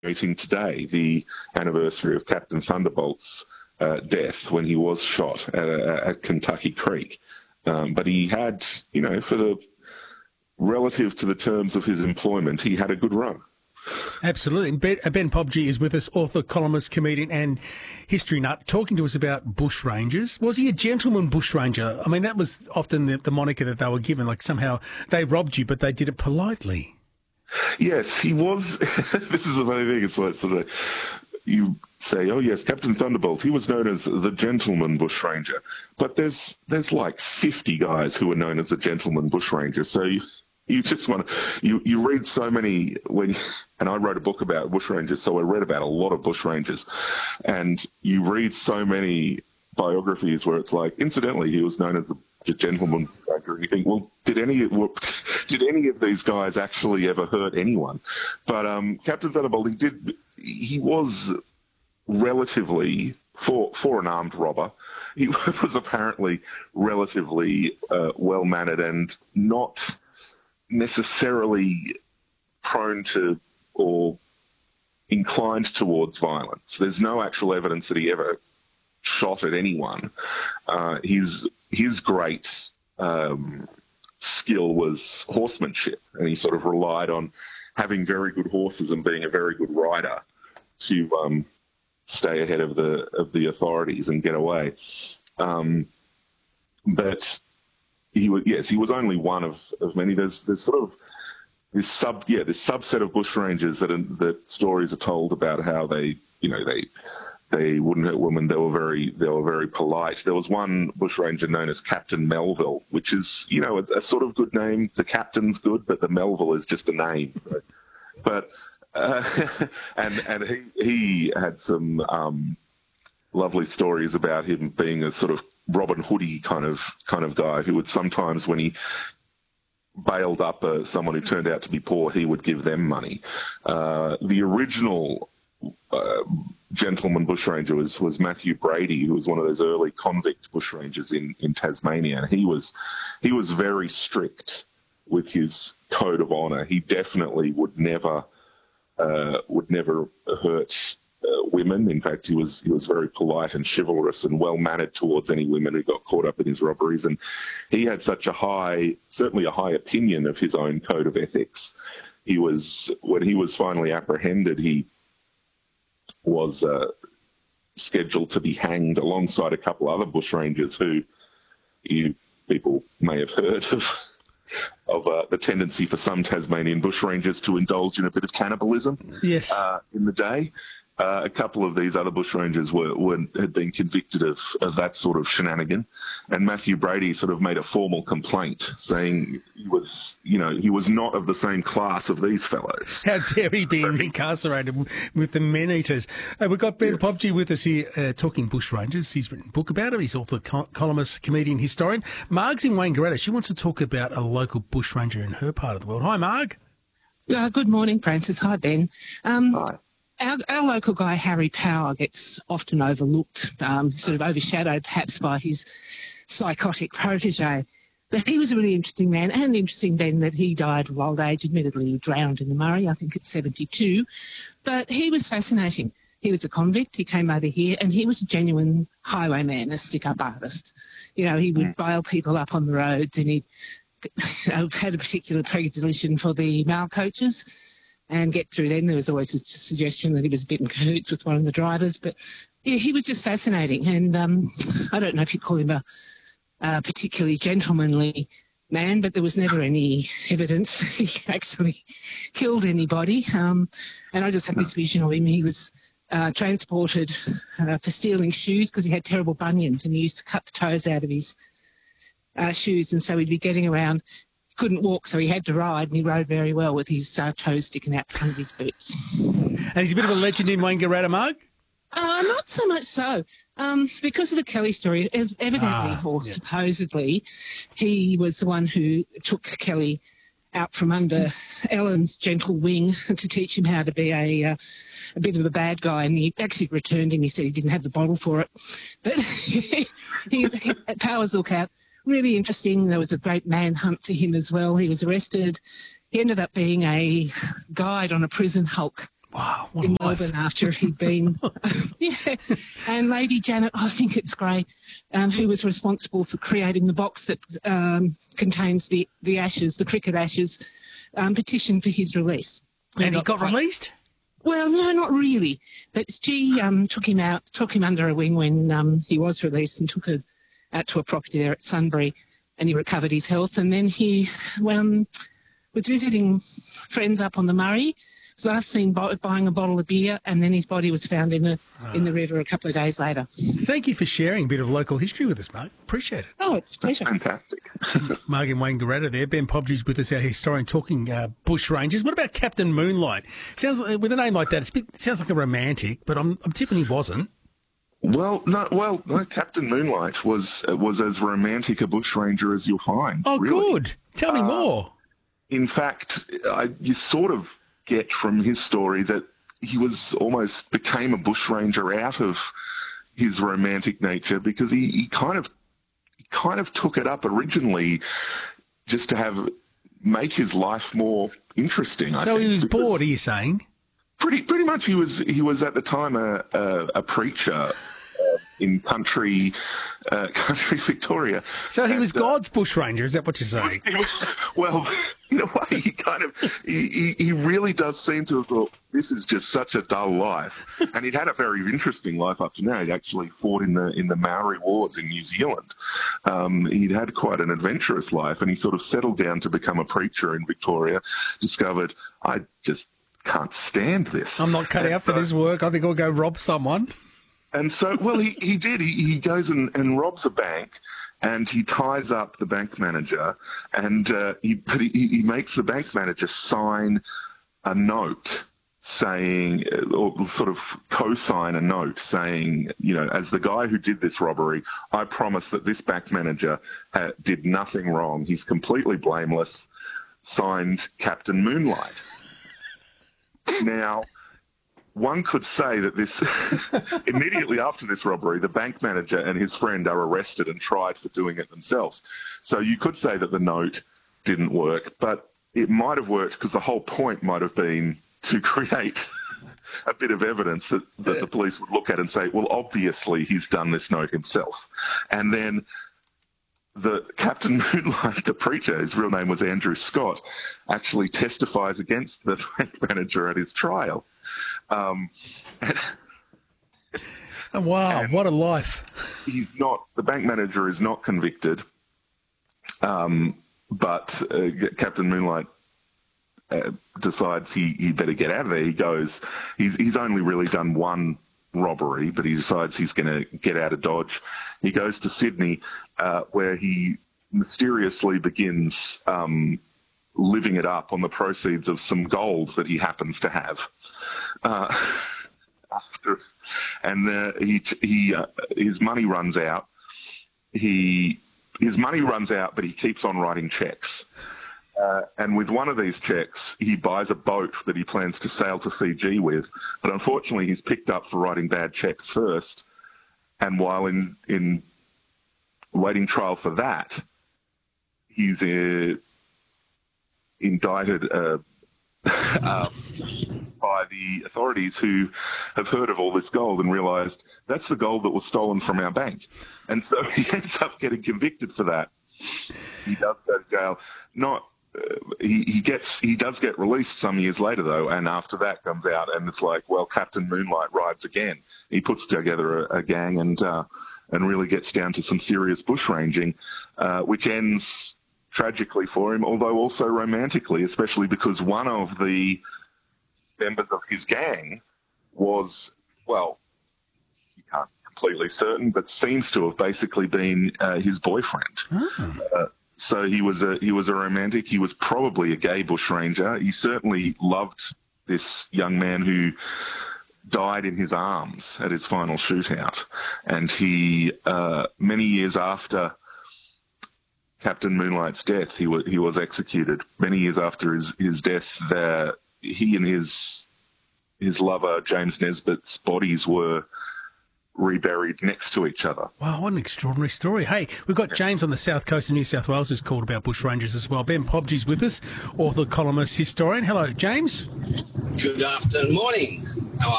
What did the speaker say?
celebrating today the anniversary of Captain Thunderbolt's death when he was shot at Kentucky Creek. But he had, relative to the terms of his employment, he had a good run. Absolutely. Ben Pobji is with us, author, columnist, comedian and history nut, talking to us about bushrangers. Was he a gentleman bushranger? I mean, that was often the moniker that they were given, like somehow they robbed you, but they did it politely. Yes, he was. This is a funny thing. It's like sort of, you say, oh yes, Captain Thunderbolt, he was known as the gentleman bushranger. But there's like 50 guys who are known as the gentleman bushranger. So you just want to, you read so many and I wrote a book about bushrangers, so I read about a lot of bushrangers, and you read so many biographies where it's like, incidentally, he was known as the gentleman bushranger, and you think, well, did any of these guys actually ever hurt anyone? But Captain Thunderbolt, he was relatively, for an armed robber, he was apparently relatively well-mannered and not necessarily prone to or inclined towards violence. There's no actual evidence that he ever shot at anyone. His great skill was horsemanship, and he sort of relied on having very good horses and being a very good rider to stay ahead of the authorities and get away. But he was only one of many. There's sort of this subset of bushrangers that stories are told about how they wouldn't hurt women. They were very polite. There was one bushranger known as Captain Melville, which is a sort of good name. The captain's good, but the Melville is just a name. So. But and he had some lovely stories about him being a sort of Robin Hoody kind of guy who would sometimes, when he bailed up someone who turned out to be poor, he would give them money. The original gentleman bushranger was Matthew Brady, who was one of those early convict bushrangers in Tasmania. He was very strict with his code of honour. He definitely would never hurt women. In fact, he was very polite and chivalrous and well-mannered towards any women who got caught up in his robberies. And he had such certainly a high opinion of his own code of ethics. When he was finally apprehended, he was scheduled to be hanged alongside a couple other bushrangers who people may have heard of the tendency for some Tasmanian bushrangers to indulge in a bit of cannibalism. Yes. In the day. A couple of these other bushrangers had been convicted of that sort of shenanigan, and Matthew Brady sort of made a formal complaint saying he was not of the same class of these fellows. How dare he be incarcerated with the men-eaters? We've got Ben Pobji with us here talking bushrangers. He's written a book about it. He's author, columnist, comedian, historian. Marg's in Wangaratta. She wants to talk about a local bushranger in her part of the world. Hi, Marg. Good morning, Francis. Hi, Ben. Hi. Our local guy, Harry Power, gets often overlooked, sort of overshadowed perhaps by his psychotic protege. But he was a really interesting man, and interesting then that he died of old age, admittedly drowned in the Murray, I think at 72. But he was fascinating. He was a convict, he came over here, and he was a genuine highwayman, a stick-up artist. He would bail people up on the roads, and he had a particular predilection for the mail coaches and get through them. There was always a suggestion that he was a bit in cahoots with one of the drivers. But, yeah, he was just fascinating. And I don't know if you'd call him a particularly gentlemanly man, but there was never any evidence that he actually killed anybody. And I just had this vision of him. He was transported for stealing shoes because he had terrible bunions, and he used to cut the toes out of his shoes, and so he'd be getting around. Couldn't walk, so he had to ride, and he rode very well with his toes sticking out the front of his boots. And he's a bit of a legend in Wangaratta, Marg? Not so much so. Because of the Kelly story, supposedly, he was the one who took Kelly out from under Ellen's gentle wing to teach him how to be a bit of a bad guy, and he actually returned him. He said he didn't have the bottle for it. But he at Powers Lookout, really interesting. There was a great manhunt for him as well. He was arrested. He ended up being a guide on a prison hulk Wow, what in a life. Melbourne after he'd been, yeah. And Lady Janet, I think it's Gray, who was responsible for creating the box that contains the ashes, the cricket ashes, petitioned for his release. And he got released? Well, no, not really. But she took him under her wing when he was released and took her out to a property there at Sunbury, and he recovered his health. And then he was visiting friends up on the Murray. Was last seen buying a bottle of beer, and then his body was found in the river a couple of days later. Thank you for sharing a bit of local history with us, Mark. Appreciate it. Oh, it's a pleasure. Fantastic. Mark and Wayne Garetta there. Ben Pobgie's with us, our historian, talking bush rangers. What about Captain Moonlight? Sounds with a name like that, sounds like a romantic, but I'm tipping he wasn't. No, Captain Moonlight was as romantic a bushranger as you'll find. Oh, really. good. Tell me more. In fact, you sort of get from his story that he was almost became a bushranger out of his romantic nature, because he kind of took it up originally just to make his life more interesting. So he was bored, are you saying? Pretty much. He was at the time a preacher in country Victoria. So he was God's bushranger, is that what you're saying? Well, in a way, he really does seem to have thought, this is just such a dull life. And he'd had a very interesting life up to now. He'd actually fought in the Maori Wars in New Zealand. He'd had quite an adventurous life, and he sort of settled down to become a preacher in Victoria, discovered, I just can't stand this. I'm not cut out for this work. I think I'll go rob someone. And so, well, he did. He goes and robs a bank, and he ties up the bank manager, and he makes the bank manager sign a note saying, or sort of co-sign a note saying, as the guy who did this robbery, I promise that this bank manager did nothing wrong. He's completely blameless. Signed, Captain Moonlight. Now, one could say that this immediately after this robbery, the bank manager and his friend are arrested and tried for doing it themselves. So you could say that the note didn't work, but it might have worked because the whole point might have been to create a bit of evidence that the police would look at and say, well, obviously he's done this note himself. And then the Captain Moonlight, the preacher, his real name was Andrew Scott, actually testifies against the bank manager at his trial. Wow, what a life. The bank manager is not convicted, but Captain Moonlight decides he better get out of there. He goes, he's only really done one robbery, but he decides he's going to get out of Dodge. He goes to Sydney, where he mysteriously begins living it up on the proceeds of some gold that he happens to have. His money runs out. His money runs out, but he keeps on writing checks. And with one of these checks, he buys a boat that he plans to sail to Fiji with. But unfortunately, he's picked up for writing bad checks first. And while in waiting trial for that, he's indicted by the authorities, who have heard of all this gold and realised that's the gold that was stolen from our bank. And so he ends up getting convicted for that. He does go to jail. He does get released some years later, though, and after that comes out, and it's like, well, Captain Moonlight rides again. He puts together a gang and really gets down to some serious bushranging, which ends tragically for him, although also romantically, especially because one of the members of his gang was, well, you can't completely certain, but seems to have basically been his boyfriend. Oh. So he was a romantic. He was probably a gay bushranger. He certainly loved this young man who died in his arms at his final shootout. And he, many years after Captain Moonlight's death, he was executed. Many years after his death, he and his lover James Nesbitt's bodies were reburied next to each other. Wow, what an extraordinary story. Hey, we've got James on the south coast of New South Wales who's called about bushrangers as well. Ben Pobge's with us, author, columnist, historian. Hello, James. Good afternoon, morning.